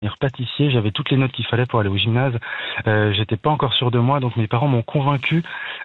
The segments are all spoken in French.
pâtissier, j'avais toutes les notes qu'il fallait pour aller au gymnase. J'étais pas encore sûr de moi, donc mes parents m'ont convaincu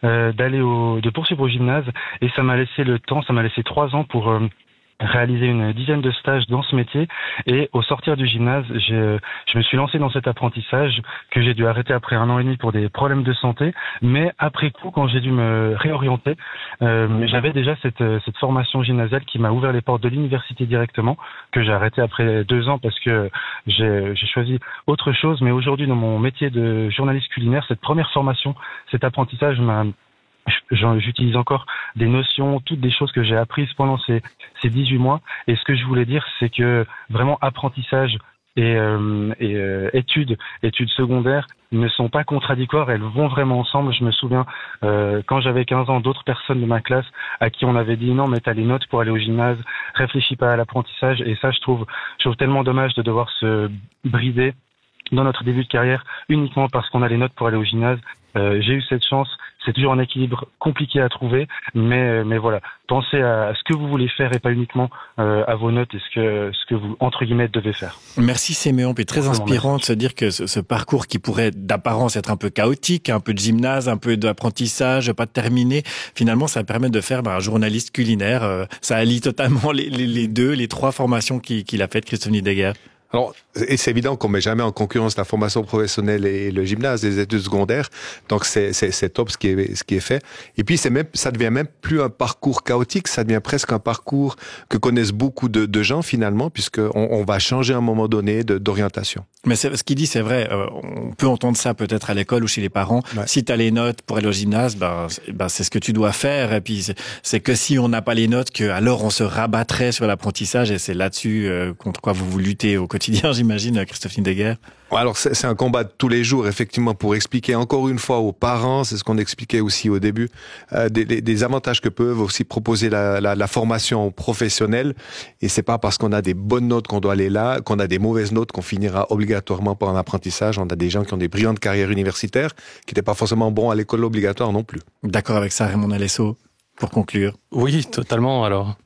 de poursuivre au gymnase, et ça m'a laissé le temps, ça m'a laissé 3 ans pour réaliser une dizaine de stages dans ce métier. Et au sortir du gymnase, je me suis lancé dans cet apprentissage que j'ai dû arrêter après 1 an et demi pour des problèmes de santé. Mais après coup, quand j'ai dû me réorienter, j'avais déjà cette formation gymnasiale qui m'a ouvert les portes de l'université directement, que j'ai arrêté après 2 ans parce que j'ai choisi autre chose. Mais aujourd'hui, dans mon métier de journaliste culinaire, cette première formation, cet apprentissage j'utilise encore des notions, toutes des choses que j'ai apprises pendant ces 18 mois. Et ce que je voulais dire, c'est que vraiment apprentissage et études secondaires ne sont pas contradictoires, elles vont vraiment ensemble. Je me souviens quand j'avais 15 ans, d'autres personnes de ma classe à qui on avait dit non mais t'as les notes pour aller au gymnase, réfléchis pas à l'apprentissage. Et ça je trouve tellement dommage de devoir se brider dans notre début de carrière uniquement parce qu'on a les notes pour aller au gymnase. J'ai eu cette chance. C'est toujours un équilibre compliqué à trouver, mais voilà, pensez à ce que vous voulez faire et pas uniquement à vos notes et ce que vous, entre guillemets, devez faire. Merci Séméon, et très inspirant de se dire que ce parcours qui pourrait d'apparence être un peu chaotique, un peu de gymnase, un peu d'apprentissage, pas terminé, finalement ça permet de faire un journaliste culinaire. Ça allie totalement les 3 formations qu'il a faites, Christophe Niedegger. Alors, et c'est évident qu'on met jamais en concurrence la formation professionnelle et le gymnase, les études secondaires. Donc c'est top ce qui est fait. Et puis ça devient même plus un parcours chaotique, ça devient presque un parcours que connaissent beaucoup de gens finalement, puisque on va changer à un moment donné d'orientation. Mais ce qu'il dit, c'est vrai. On peut entendre ça peut-être à l'école ou chez les parents. Ouais. Si tu as les notes pour aller au gymnase, c'est ce que tu dois faire. Et puis c'est que si on n'a pas les notes, que alors on se rabattrait sur l'apprentissage. Et c'est là-dessus contre quoi vous luttez au quotidien, j'imagine, Christophe Niedegger. Alors c'est un combat de tous les jours, effectivement, pour expliquer encore une fois aux parents, c'est ce qu'on expliquait aussi au début, des avantages que peuvent aussi proposer la formation professionnelle. Et c'est pas parce qu'on a des bonnes notes qu'on doit aller là, qu'on a des mauvaises notes qu'on finira obligatoirement par un apprentissage. On a des gens qui ont des brillantes carrières universitaires, qui n'étaient pas forcément bons à l'école obligatoire non plus. D'accord avec ça, Raymond Alesso, pour conclure. Oui, totalement, alors.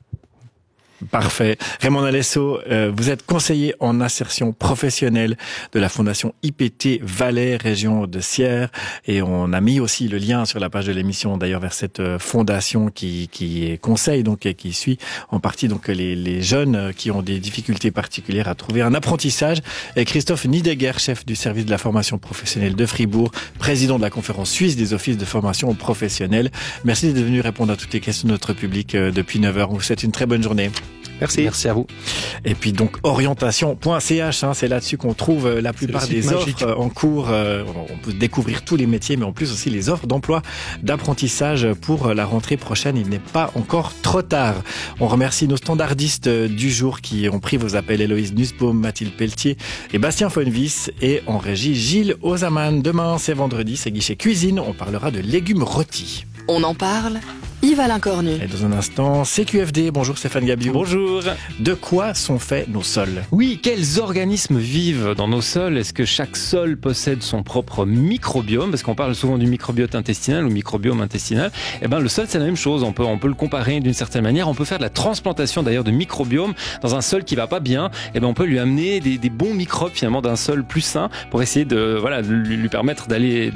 Parfait. Raymond Alesso, vous êtes conseiller en insertion professionnelle de la Fondation IPT Valais, région de Sierre. Et on a mis aussi le lien sur la page de l'émission, d'ailleurs, vers cette fondation qui conseille, donc, et qui suit en partie, donc, les jeunes qui ont des difficultés particulières à trouver un apprentissage. Et Christophe Niedegger, chef du service de la formation professionnelle de Fribourg, président de la conférence suisse des offices de formation professionnelle. Merci d'être venu répondre à toutes les questions de notre public depuis 9h. On vous souhaite une très bonne journée. Merci à vous. Et puis donc orientation.ch, c'est là-dessus qu'on trouve la plupart des offres en cours. On peut découvrir tous les métiers, mais en plus aussi les offres d'emploi, d'apprentissage pour la rentrée prochaine. Il n'est pas encore trop tard. On remercie nos standardistes du jour qui ont pris vos appels: Héloïse Nussbaum, Mathilde Pelletier et Bastien Fonvis. Et en régie, Gilles Ozaman. Demain, c'est vendredi, c'est guichet cuisine. On parlera de légumes rôtis. On en parle, Yves-Alain Cornu. Et dans un instant, CQFD. Bonjour Stéphane Gabiou. Bonjour. De quoi sont faits nos sols ? Oui, quels organismes vivent dans nos sols ? Est-ce que chaque sol possède son propre microbiome ? Parce qu'on parle souvent du microbiote intestinal ou microbiome intestinal. Eh ben, le sol, c'est la même chose. On peut le comparer d'une certaine manière. On peut faire de la transplantation d'ailleurs de microbiome dans un sol qui va pas bien. Eh ben, on peut lui amener des bons microbes finalement d'un sol plus sain pour essayer de lui permettre d'aller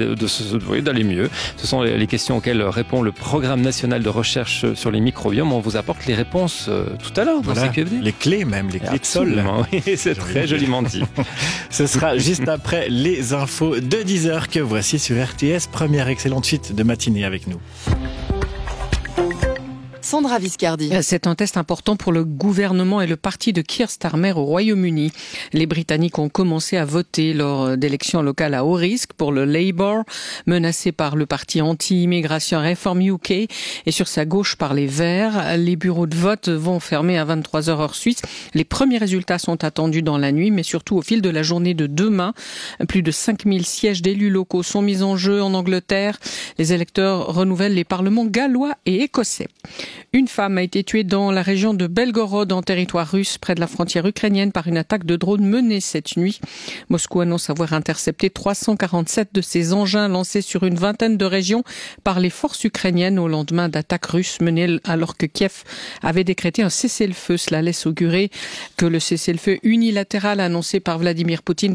mieux. Ce sont les questions auxquelles répond le programme national de recherche sur les microbiomes. On vous apporte les réponses tout à l'heure dans CQFD. Les clés même, les clés de sol. Oui, c'est très joliment dit. Ce sera juste après les infos de 10h que voici sur RTS. Première excellente suite de matinée avec nous. Sandra Viscardi. C'est un test important pour le gouvernement et le parti de Keir Starmer au Royaume-Uni. Les Britanniques ont commencé à voter lors d'élections locales à haut risque pour le Labour, menacé par le parti anti-immigration Reform UK et sur sa gauche par les Verts. Les bureaux de vote vont fermer à 23h heure suisse. Les premiers résultats sont attendus dans la nuit, mais surtout au fil de la journée de demain. Plus de 5000 sièges d'élus locaux sont mis en jeu en Angleterre. Les électeurs renouvellent les parlements gallois et écossais. Une femme a été tuée dans la région de Belgorod, en territoire russe, près de la frontière ukrainienne, par une attaque de drone menée cette nuit. Moscou annonce avoir intercepté 347 de ces engins lancés sur une vingtaine de régions par les forces ukrainiennes au lendemain d'attaques russes menées alors que Kiev avait décrété un cessez-le-feu. Cela laisse augurer que le cessez-le-feu unilatéral annoncé par Vladimir Poutine